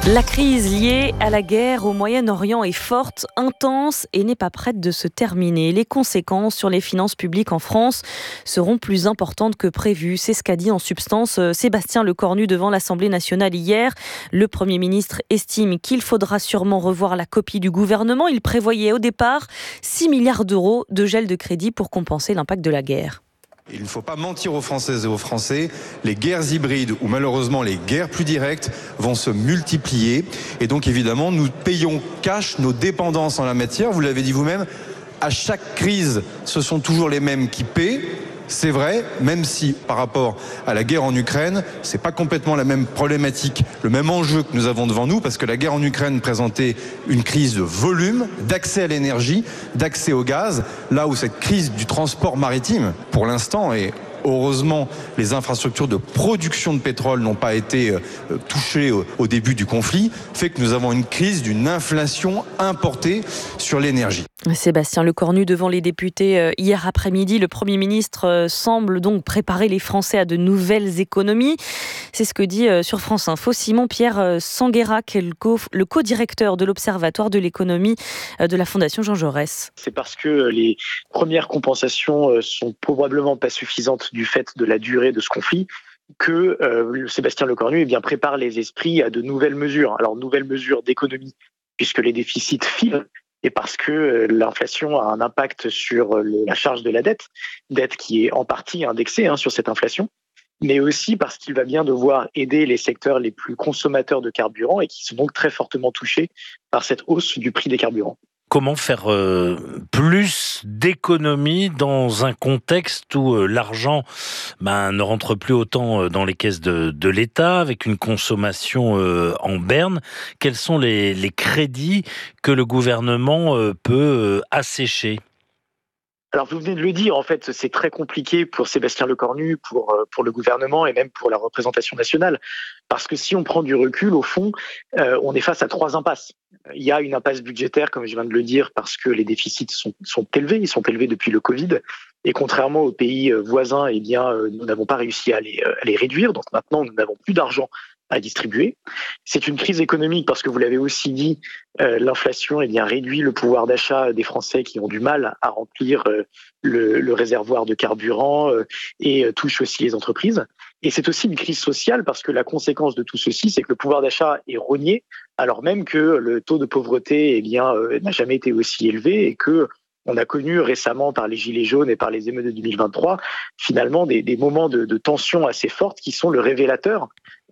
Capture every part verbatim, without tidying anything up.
La crise liée à la guerre au Moyen-Orient est forte, intense et n'est pas prête de se terminer. Les conséquences sur les finances publiques en France seront plus importantes que prévu. C'est ce qu'a dit en substance Sébastien Lecornu devant l'Assemblée nationale hier. Le Premier ministre estime qu'il faudra sûrement revoir la copie du gouvernement. Il prévoyait au départ six milliards d'euros de gel de crédit pour compenser l'impact de la guerre. Il ne faut pas mentir aux Françaises et aux Français, les guerres hybrides ou malheureusement les guerres plus directes vont se multiplier et donc évidemment nous payons cash nos dépendances en la matière, vous l'avez dit vous-même, à chaque crise ce sont toujours les mêmes qui paient. C'est vrai, même si par rapport à la guerre en Ukraine, c'est pas complètement la même problématique, le même enjeu que nous avons devant nous, parce que la guerre en Ukraine présentait une crise de volume, d'accès à l'énergie, d'accès au gaz, là où cette crise du transport maritime, pour l'instant, est heureusement, les infrastructures de production de pétrole n'ont pas été euh, touchées au, au début du conflit, fait que nous avons une crise d'une inflation importée sur l'énergie. Sébastien Lecornu devant les députés hier après-midi. Le Premier ministre semble donc préparer les Français à de nouvelles économies. C'est ce que dit sur France Info Simon-Pierre Sanguérac, le, co- le co-directeur de l'Observatoire de l'économie de la Fondation Jean Jaurès. C'est parce que les premières compensations sont probablement pas suffisantes du fait de la durée de ce conflit que euh, Sébastien Lecornu eh bien, prépare les esprits à de nouvelles mesures. Alors, nouvelles mesures d'économie, puisque les déficits filent, et parce que l'inflation a un impact sur la charge de la dette, dette qui est en partie indexée hein, sur cette inflation, mais aussi parce qu'il va bien devoir aider les secteurs les plus consommateurs de carburant et qui sont donc très fortement touchés par cette hausse du prix des carburants. Comment faire euh, plus d'économies dans un contexte où euh, l'argent ben, ne rentre plus autant dans les caisses de, de l'État, avec une consommation euh, en berne? Quels sont les, les crédits que le gouvernement euh, peut euh, assécher? Alors vous venez de le dire, en fait, c'est très compliqué pour Sébastien Lecornu, pour, pour le gouvernement et même pour la représentation nationale. Parce que si on prend du recul, au fond, euh, on est face à trois impasses. Il y a une impasse budgétaire, comme je viens de le dire, parce que les déficits sont, sont élevés, ils sont élevés depuis le Covid. Et contrairement aux pays voisins, eh bien, nous n'avons pas réussi à les, à les réduire. Donc maintenant, nous n'avons plus d'argent à distribuer. C'est une crise économique parce que vous l'avez aussi dit, euh, l'inflation eh bien, réduit le pouvoir d'achat des Français qui ont du mal à remplir euh, le, le réservoir de carburant euh, et euh, touche aussi les entreprises. Et c'est aussi une crise sociale parce que la conséquence de tout ceci, c'est que le pouvoir d'achat est rogné alors même que le taux de pauvreté eh bien, euh, n'a jamais été aussi élevé et que on a connu récemment par les Gilets jaunes et par les émeutes de deux mille vingt-trois finalement des, des moments de, de tension assez fortes qui sont le révélateur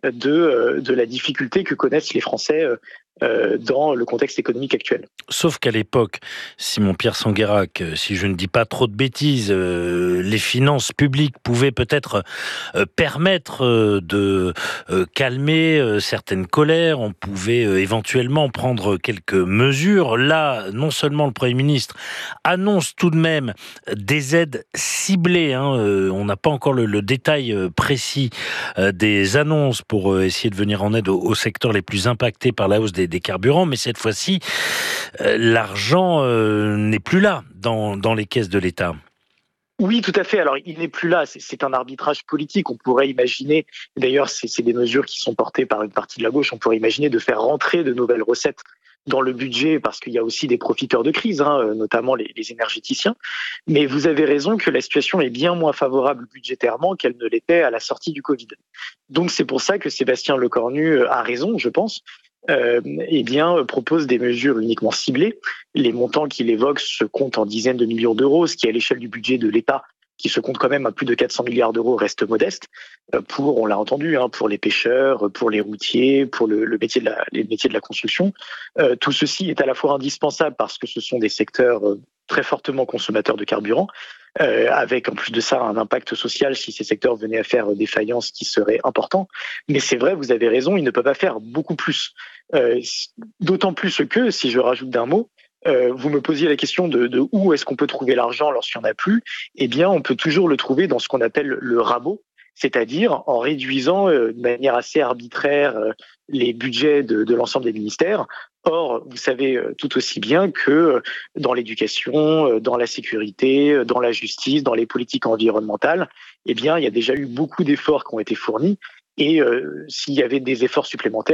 de, de la difficulté que connaissent les Français euh, dans le contexte économique actuel. Sauf qu'à l'époque, Simon-Pierre Sanguérac, si je ne dis pas trop de bêtises, euh, les finances publiques pouvaient peut-être euh, permettre euh, de euh, calmer euh, certaines colères, on pouvait euh, éventuellement prendre quelques mesures. Là, non seulement le Premier ministre annonce tout de même des aides ciblées, hein, euh, on n'a pas encore le, le détail euh, précis euh, des annonces pour euh, essayer de venir en aide aux, aux secteurs les plus impactés par la hausse des, des carburants, mais cette fois-ci, euh, l'argent euh, n'est plus là dans, dans les caisses de l'État. Oui, tout à fait. Alors, il n'est plus là. C'est, c'est un arbitrage politique. On pourrait imaginer, d'ailleurs, c'est, c'est des mesures qui sont portées par une partie de la gauche, on pourrait imaginer de faire rentrer de nouvelles recettes dans le budget parce qu'il y a aussi des profiteurs de crise, hein, notamment les, les énergéticiens. Mais vous avez raison que la situation est bien moins favorable budgétairement qu'elle ne l'était à la sortie du Covid. Donc, c'est pour ça que Sébastien Lecornu a raison, je pense. Euh, eh bien, propose des mesures uniquement ciblées. Les montants qu'il évoque se comptent en dizaines de millions d'euros, ce qui, à l'échelle du budget de l'État, qui se compte quand même à plus de quatre cents milliards d'euros, reste modeste. Pour, on l'a entendu, hein, pour les pêcheurs, pour les routiers, pour le, le métier de la, les métiers de la construction. Euh, tout ceci est à la fois indispensable parce que ce sont des secteurs très fortement consommateurs de carburant, euh, avec en plus de ça un impact social si ces secteurs venaient à faire défaillance qui serait important. Mais c'est vrai, vous avez raison, ils ne peuvent pas faire beaucoup plus. Euh, d'autant plus que, si je rajoute d'un mot, euh, vous me posiez la question de, de où est-ce qu'on peut trouver l'argent lorsqu'il n'y en a plus. Eh bien, on peut toujours le trouver dans ce qu'on appelle le rabot, c'est-à-dire en réduisant euh, de manière assez arbitraire euh, les budgets de, de l'ensemble des ministères. Or, vous savez euh, tout aussi bien que euh, dans l'éducation, euh, dans la sécurité, euh, dans la justice, dans les politiques environnementales, eh bien, il y a déjà eu beaucoup d'efforts qui ont été fournis. Et euh, s'il y avait des efforts supplémentaires,